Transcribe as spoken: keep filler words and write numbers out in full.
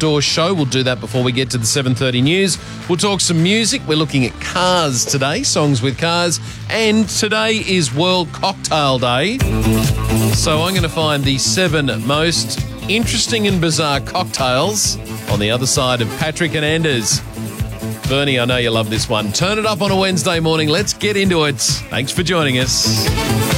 outdoor show. We'll do that before we get to the seven thirty news. We'll talk some music. We're looking at cars today, songs with cars. And today is World Cocktail Day. So I'm going to find the seven most interesting and bizarre cocktails on the other side of Patrick and Anders. Bernie, I know you love this one. Turn it up on a Wednesday morning. Let's get into it. Thanks for joining us.